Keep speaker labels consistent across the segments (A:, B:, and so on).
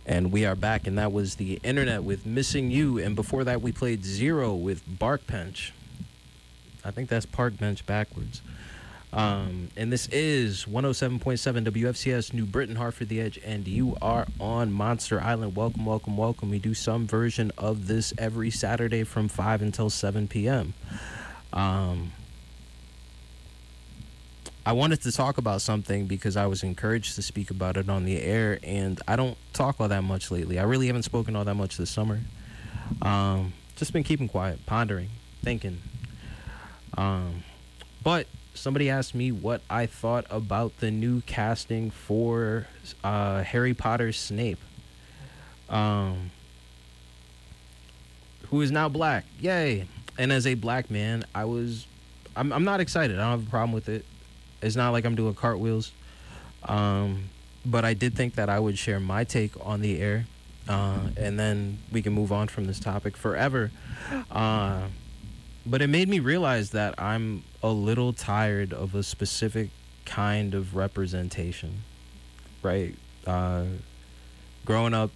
A: And we are back, and that was the internet with Missing You. And before that, we played Zero with Bark Bench. I think that's Park Bench backwards. And this is 107.7 WFCS, New Britain, Hartford, The Edge, and you are on Monster Island. Welcome, welcome, welcome. We do some version of this every Saturday from 5 until 7 p.m. I wanted to talk about something because I was encouraged to speak about it on the air, and I don't talk all that much lately. I really haven't spoken all that much this summer. Just been keeping quiet, pondering, thinking. But somebody asked me what I thought about the new casting for Harry Potter's Snape, who is now black. Yay! And as a black man, I'm not excited. I don't have a problem with it. It's not like I'm doing cartwheels. But I did think that I would share my take on the air, and then we can move on from this topic forever. But it made me realize that I'm a little tired of a specific kind of representation, right? Growing up,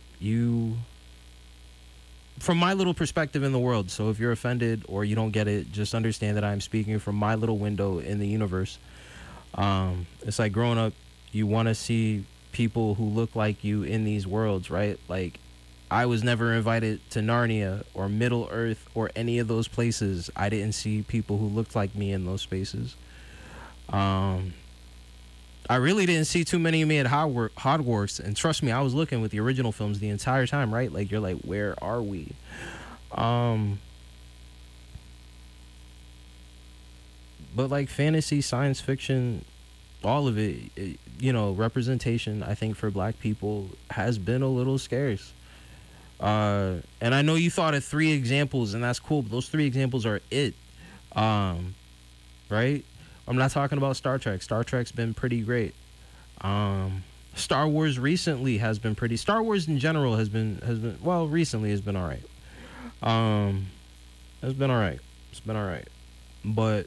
A: from my little perspective in the world, so if you're offended or you don't get it, just understand that I'm speaking from my little window in the universe. It's like growing up, you want to see people who look like you in these worlds, right? Like, I was never invited to Narnia or Middle Earth or any of those places. I didn't see people who looked like me in those spaces. I really didn't see too many of me at Hogwarts, and trust me, I was looking with the original films the entire time, right? Like, you're like, where are we? But like fantasy, science fiction, all of it, representation, I think, for black people has been a little scarce. And I know you thought of 3 examples, and that's cool, but those 3 examples are it. Right? I'm not talking about Star Trek. Star Trek's been pretty great. Star Wars recently has been pretty. Star Wars in general has been recently has been all right. It's been all right. It's been all right. But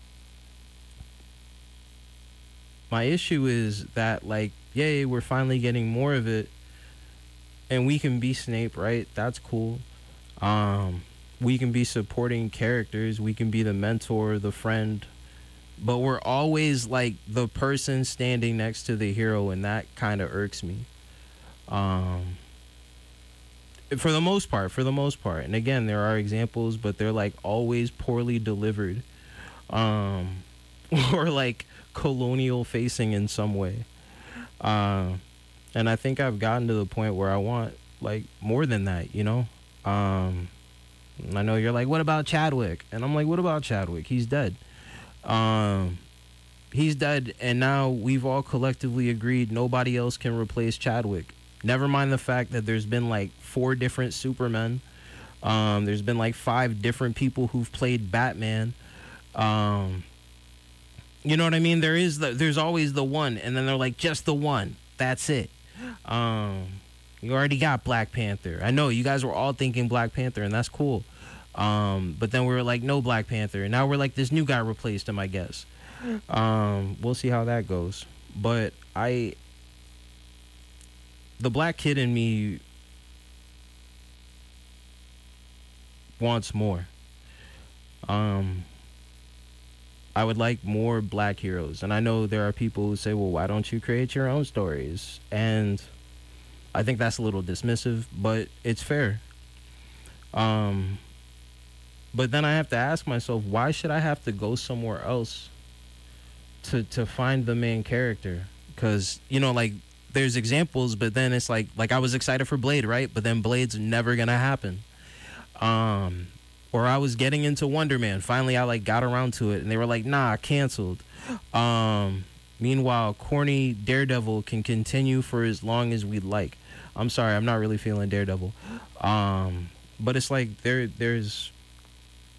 A: my issue is that, like, yay, we're finally getting more of it, and we can be Snape, right? That's cool. We can be supporting characters. We can be the mentor, the friend, but we're always like the person standing next to the hero, and that kind of irks me. For the most part. And again, there are examples, but they're like always poorly delivered, or like colonial facing in some way. And I think I've gotten to the point where I want like more than that, I know you're like, what about Chadwick? And I'm like, what about Chadwick? He's dead. He's dead, and now we've all collectively agreed nobody else can replace Chadwick. Never mind the fact that there's been like 4 different Supermen. There's been like 5 different people who've played Batman. You know what I mean? There's always the one, and then they're like, just the one. That's it. You already got Black Panther. I know you guys were all thinking Black Panther, and that's cool. But then we were like, no Black Panther. And now we're like, this new guy replaced him, I guess. We'll see how that goes. But the black kid in me wants more. I would like more black heroes. And I know there are people who say, well, why don't you create your own stories? And I think that's a little dismissive, but it's fair. But then I have to ask myself, why should I have to go somewhere else to find the main character? Because, like, there's examples, but then it's like I was excited for Blade, right? But then Blade's never going to happen. Or I was getting into Wonder Man. Finally, I got around to it, and they were like, nah, canceled. Meanwhile, corny Daredevil can continue for as long as we'd like. I'm sorry, I'm not really feeling Daredevil. But it's like there's